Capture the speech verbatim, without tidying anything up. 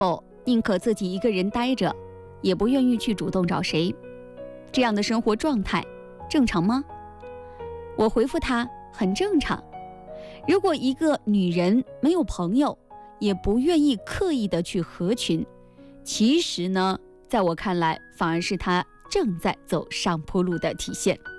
宁可自己一个人待着，也不愿意去主动找谁。这样的生活状态正常吗？我回复他，很正常。如果一个女人没有朋友，也不愿意刻意的去合群，其实呢，在我看来，反而是她正在走上坡路的体现。